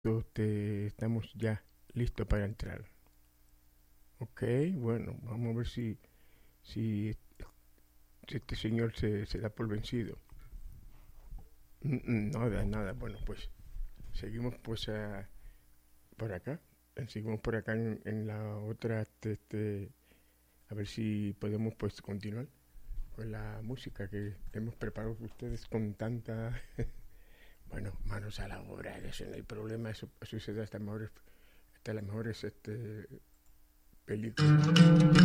Estamos ya listos para entrar. Ok, bueno, vamos a ver si este señor se da por vencido. Nada, nada. Bueno, pues seguimos pues por acá. Seguimos por acá en la otra, a ver si podemos pues continuar con la música que hemos preparado para ustedes con tanta... Bueno, manos a la obra, eso no hay problema, eso sucede hasta las mejores películas.